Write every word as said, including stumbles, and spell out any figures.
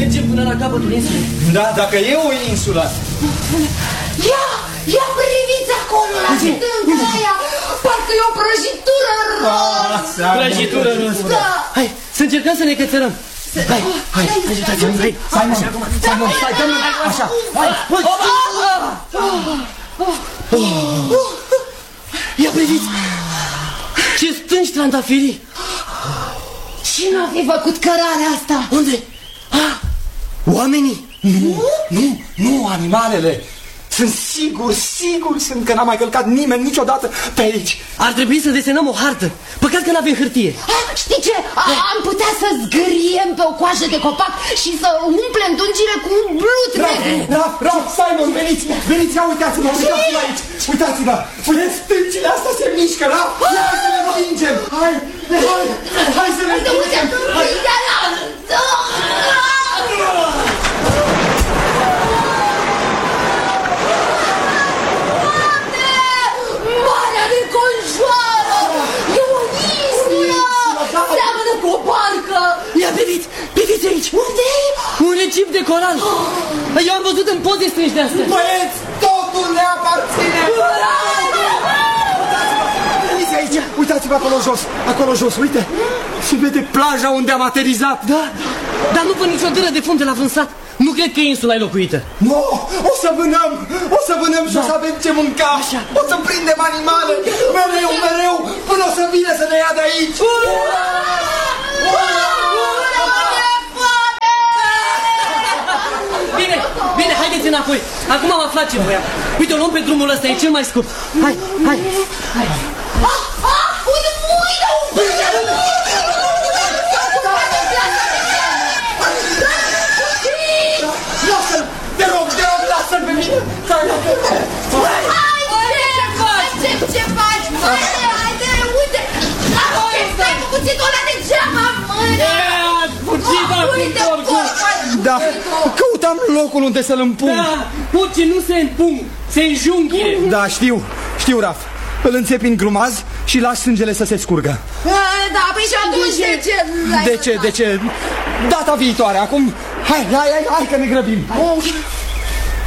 mergem până la capătul insulei. Da, dacă e o insulă. Ia, ia priviți acolo la stânga aia. Parcă e o prăjitură roz. Prăjitură roz. Hai, să încercăm să ne cățărăm. Hai, hai, ajutați-mă, hai. Simon, Simon, stai, dă-mi așa. Hai, ia priviți. Ce stângi trandafirii. Cine a fi făcut cărarea asta? Unde? Ah, oamenii? Nu, nu, nu, animalele. Sunt sigur, sigur sunt că n-a mai călcat nimeni niciodată pe aici. Ar trebui să desenăm o hartă. Păcat că n-avem hârtie. Ah, știi ce? A, am putea să zgâriem pe o coajă de copac și să umplem dungile cu blutre. Raf, Raf, Raf, Simon, veniți, veniți, ia uitați-vă, uitați-vă aici. Uitați-vă, uitați, stâncile astea se mișcă, Raf. Hai să le împingem. Hai, hai, hai să le împingem. Hai. Marea de conjoară! E o insulă! Seamănă cu o barcă! Ia priviți, priviți aici. Unde? Un regim de coral. Eu am văzut în poze strângi de astea. Băieți, totul ne aparține. Veniți aici, uitați-vă acolo jos, acolo jos, uite. Se vede plaja unde am aterizat. Da, dar nu văd nicio dâră de fund de la vânsat. Nu cred că insula e locuită. Nu, o să vânăm, o să vânăm și da. O să avem ce mânca. Așa. O să prindem animale, mereu, mereu, până o să vină să ne ia de aici. Bine, bine, haideți înapoi. Acum am aflat ce voiam. Uite, o luăm pe drumul ăsta, e cel mai scurt. Hai, hai, hai. Ah, ah, uite, uite, uite. Lasă-l, te rog, te rog, lasă-l pe mine. Hai, ce faci? Ce, ce faci? Haide, haide, uite. Stai cu cuțitul ăla de geama în mână. Uite, Da, căutam locul unde să-l împung. Da, porcii nu se împung, se înjunghie. Da, știu, știu, Raf. Îl înțepi în grumaz și lași sângele să se scurgă. Da, păi și atunci de ce? De ce, de ce? Data viitoare, acum, hai, hai, hai, hai că ne grăbim.